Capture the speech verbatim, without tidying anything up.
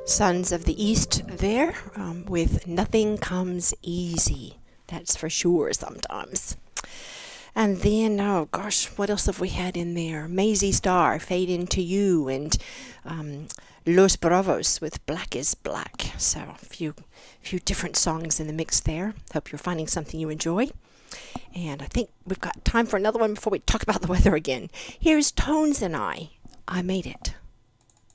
Sons of the East there, um, with Nothing Comes Easy. That's for sure sometimes. And then, oh gosh, what else have we had in there? Maisie Star, Fade Into You, and um, Los Bravos with Black is Black. So a few, few different songs in the mix there. Hope you're finding something you enjoy. And I think we've got time for another one before we talk about the weather again. Here's Tones and I. I Made It.